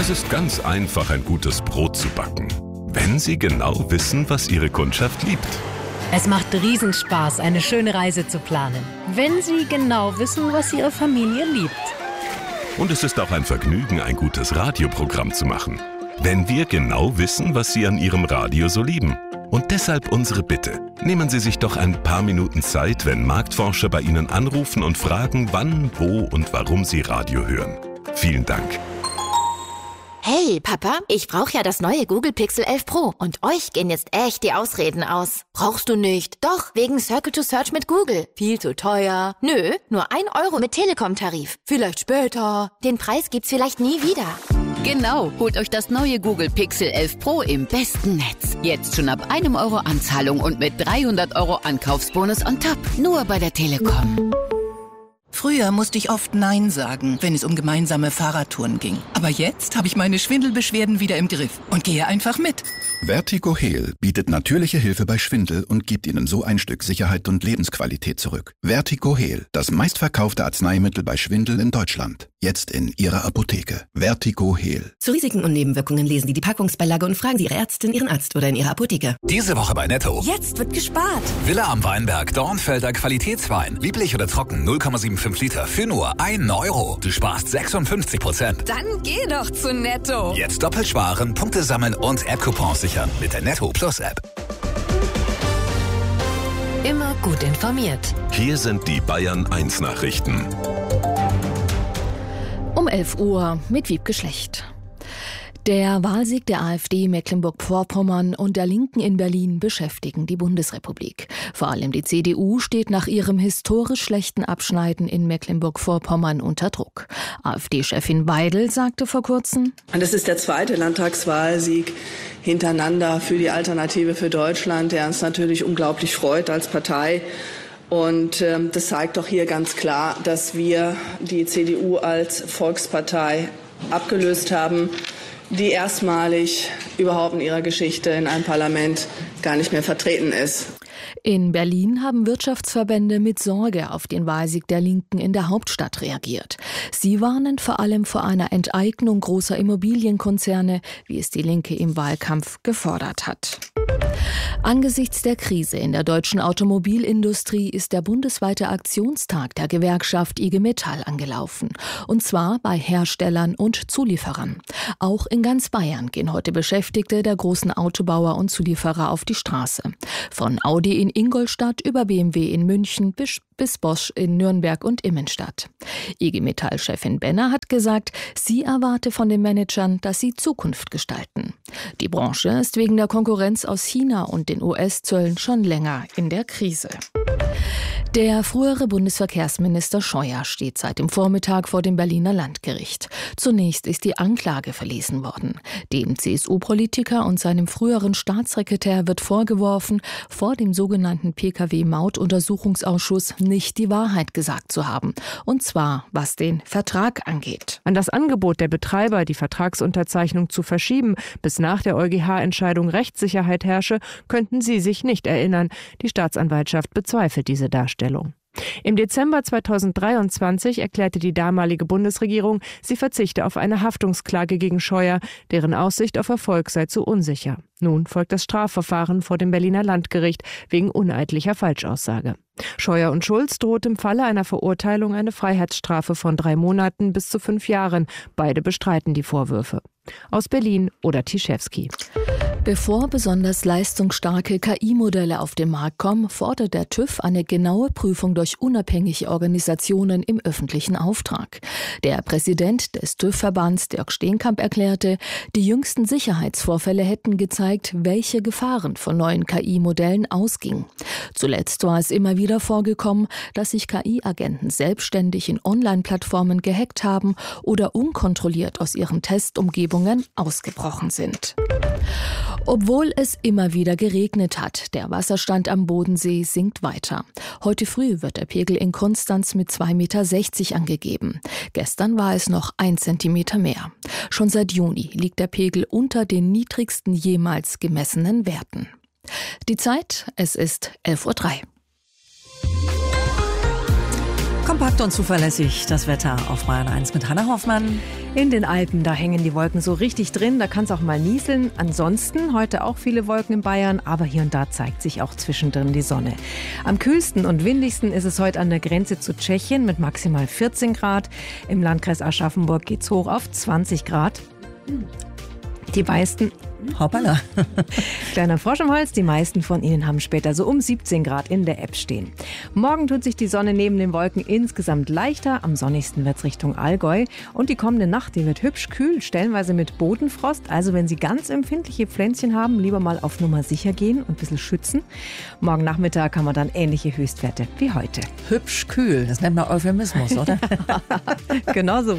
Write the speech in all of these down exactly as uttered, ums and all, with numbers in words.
Es ist ganz einfach, ein gutes Brot zu backen, wenn Sie genau wissen, was Ihre Kundschaft liebt. Es macht Riesenspaß, eine schöne Reise zu planen, wenn Sie genau wissen, was Ihre Familie liebt. Und es ist auch ein Vergnügen, ein gutes Radioprogramm zu machen, wenn wir genau wissen, was Sie an Ihrem Radio so lieben. Und deshalb unsere Bitte. Nehmen Sie sich doch ein paar Minuten Zeit, wenn Marktforscher bei Ihnen anrufen und fragen, wann, wo und warum Sie Radio hören. Vielen Dank. Hey, Papa, ich brauche ja das neue Google Pixel elf Pro und euch gehen jetzt echt die Ausreden aus. Brauchst du nicht? Doch, wegen Circle to Search mit Google. Viel zu teuer. Nö, nur ein Euro mit Telekom-Tarif. Vielleicht später. Den Preis gibt's vielleicht nie wieder. Genau, holt euch das neue Google Pixel elf Pro im besten Netz. Jetzt schon ab einem Euro Anzahlung und mit dreihundert Euro Ankaufsbonus on top. Nur bei der Telekom. Früher musste ich oft Nein sagen, wenn es um gemeinsame Fahrradtouren ging. Aber jetzt habe ich meine Schwindelbeschwerden wieder im Griff und gehe einfach mit. Vertigo Heal bietet natürliche Hilfe bei Schwindel und gibt Ihnen so ein Stück Sicherheit und Lebensqualität zurück. Vertigo Heal, das meistverkaufte Arzneimittel bei Schwindel in Deutschland. Jetzt in Ihrer Apotheke. Vertigo Heal. Zu Risiken und Nebenwirkungen lesen Sie die Packungsbeilage und fragen Sie Ihre Ärztin, Ihren Arzt oder in Ihrer Apotheke. Diese Woche bei Netto. Jetzt wird gespart. Villa am Weinberg, Dornfelder Qualitätswein. Lieblich oder trocken, null Komma fünfundsiebzig Liter für nur einen Euro. Du sparst sechsundfünfzig Prozent. Dann geh doch zu Netto. Jetzt doppelt sparen, Punkte sammeln und App-Coupons sichern mit der Netto Plus App. Immer gut informiert. Hier sind die Bayern eins Nachrichten. Um elf Uhr mit Wiebke Schlecht. Der Wahlsieg der AfD Mecklenburg-Vorpommern und der Linken in Berlin beschäftigen die Bundesrepublik. Vor allem die C D U steht nach ihrem historisch schlechten Abschneiden in Mecklenburg-Vorpommern unter Druck. AfD-Chefin Weidel sagte vor kurzem: Und es ist der zweite Landtagswahlsieg hintereinander für die Alternative für Deutschland, der uns natürlich unglaublich freut als Partei. Und ähm, das zeigt doch hier ganz klar, dass wir die C D U als Volkspartei abgelöst haben, die erstmalig überhaupt in ihrer Geschichte in einem Parlament gar nicht mehr vertreten ist. In Berlin haben Wirtschaftsverbände mit Sorge auf den Wahlsieg der Linken in der Hauptstadt reagiert. Sie warnen vor allem vor einer Enteignung großer Immobilienkonzerne, wie es die Linke im Wahlkampf gefordert hat. Angesichts der Krise in der deutschen Automobilindustrie ist der bundesweite Aktionstag der Gewerkschaft I G Metall angelaufen. Und zwar bei Herstellern und Zulieferern. Auch in ganz Bayern gehen heute Beschäftigte der großen Autobauer und Zulieferer auf die Straße. Von Audi in Ingolstadt über B M W in München bis bis Bosch in Nürnberg und Immenstadt. I G Metall-Chefin Benner hat gesagt, sie erwarte von den Managern, dass sie Zukunft gestalten. Die Branche ist wegen der Konkurrenz aus China und den U S-Zöllen schon länger in der Krise. Der frühere Bundesverkehrsminister Scheuer steht seit dem Vormittag vor dem Berliner Landgericht. Zunächst ist die Anklage verlesen worden. Dem C S U-Politiker und seinem früheren Staatssekretär wird vorgeworfen, vor dem sogenannten P K W-Mautuntersuchungsausschuss nicht die Wahrheit gesagt zu haben. Und zwar, was den Vertrag angeht. An das Angebot der Betreiber, die Vertragsunterzeichnung zu verschieben, bis nach der EuGH-Entscheidung Rechtssicherheit herrsche, könnten sie sich nicht erinnern. Die Staatsanwaltschaft bezweifelt diese Darstellung. Im Dezember zweitausenddreiundzwanzig erklärte die damalige Bundesregierung, sie verzichte auf eine Haftungsklage gegen Scheuer, deren Aussicht auf Erfolg sei zu unsicher. Nun folgt das Strafverfahren vor dem Berliner Landgericht wegen uneidlicher Falschaussage. Scheuer und Schulz droht im Falle einer Verurteilung eine Freiheitsstrafe von drei Monaten bis zu fünf Jahren. Beide bestreiten die Vorwürfe. Aus Berlin, Oda Tischewski. Bevor besonders leistungsstarke K I-Modelle auf den Markt kommen, fordert der TÜV eine genaue Prüfung durch unabhängige Organisationen im öffentlichen Auftrag. Der Präsident des TÜV-Verbands, Dirk Steenkamp, erklärte, die jüngsten Sicherheitsvorfälle hätten gezeigt, welche Gefahren von neuen K I-Modellen ausgingen. Zuletzt war es immer wieder vorgekommen, dass sich K I-Agenten selbstständig in Online-Plattformen gehackt haben oder unkontrolliert aus ihren Testumgebungen ausgebrochen sind. Obwohl es immer wieder geregnet hat, der Wasserstand am Bodensee sinkt weiter. Heute früh wird der Pegel in Konstanz mit zwei Komma sechzig Meter angegeben. Gestern war es noch ein Zentimeter mehr. Schon seit Juni liegt der Pegel unter den niedrigsten jemals gemessenen Werten. Die Zeit, es ist elf Uhr drei. Kompakt und zuverlässig das Wetter auf Bayern eins mit Hannah Hoffmann. In den Alpen, da hängen die Wolken so richtig drin, da kann es auch mal nieseln. Ansonsten heute auch viele Wolken in Bayern, aber hier und da zeigt sich auch zwischendrin die Sonne. Am kühlsten und windigsten ist es heute an der Grenze zu Tschechien mit maximal vierzehn Grad. Im Landkreis Aschaffenburg geht es hoch auf zwanzig Grad. Die meisten... Hoppala. Kleiner Frosch im Hals, die meisten von Ihnen haben später so um siebzehn Grad in der App stehen. Morgen tut sich die Sonne neben den Wolken insgesamt leichter. Am sonnigsten wird es Richtung Allgäu. Und die kommende Nacht, die wird hübsch kühl, stellenweise mit Bodenfrost. Also wenn Sie ganz empfindliche Pflänzchen haben, lieber mal auf Nummer sicher gehen und ein bisschen schützen. Morgen Nachmittag haben wir dann ähnliche Höchstwerte wie heute. Hübsch kühl, das nennt man Euphemismus, oder? Genau so.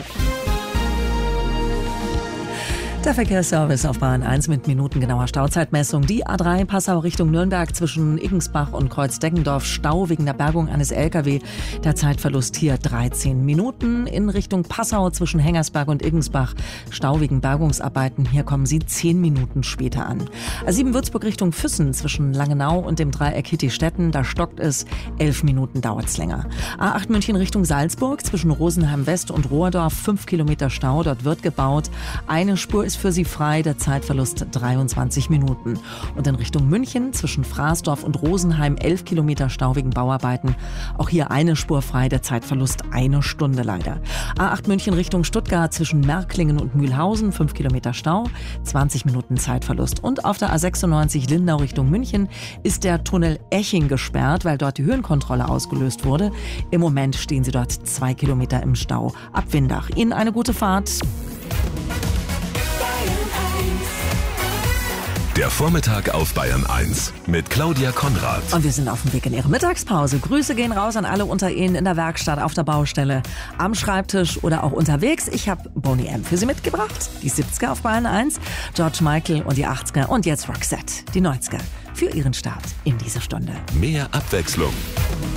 Der Verkehrsservice auf Bahn eins mit minutengenauer Stauzeitmessung. Die A drei Passau Richtung Nürnberg zwischen Iggensbach und Kreuzdeggendorf. Stau wegen der Bergung eines L K W. Der Zeitverlust hier dreizehn Minuten. In Richtung Passau zwischen Hengersberg und Iggensbach. Stau wegen Bergungsarbeiten. Hier kommen Sie zehn Minuten später an. A sieben Würzburg Richtung Füssen zwischen Langenau und dem Dreieck Hitti-Stetten. Da stockt es. elf Minuten dauert's länger. A acht München Richtung Salzburg zwischen Rosenheim West und Rohrdorf. fünf Kilometer Stau. Dort wird gebaut. Eine Spur ist für Sie frei, der Zeitverlust dreiundzwanzig Minuten. Und in Richtung München zwischen Fraßdorf und Rosenheim elf Kilometer Stau wegen Bauarbeiten. Auch hier eine Spur frei, der Zeitverlust eine Stunde leider. A acht München Richtung Stuttgart zwischen Märklingen und Mühlhausen fünf Kilometer Stau, zwanzig Minuten Zeitverlust. Und auf der A sechsundneunzig Lindau Richtung München ist der Tunnel Eching gesperrt, weil dort die Höhenkontrolle ausgelöst wurde. Im Moment stehen Sie dort zwei Kilometer im Stau ab Windach. Ihnen eine gute Fahrt. Der Vormittag auf Bayern eins mit Claudia Konrad. Und wir sind auf dem Weg in Ihre Mittagspause. Grüße gehen raus an alle unter Ihnen in der Werkstatt, auf der Baustelle, am Schreibtisch oder auch unterwegs. Ich habe Boney M. für Sie mitgebracht. Die siebziger auf Bayern eins, George Michael und die achtziger und jetzt Roxette, die neunziger. Für Ihren Start in dieser Stunde. Mehr Abwechslung.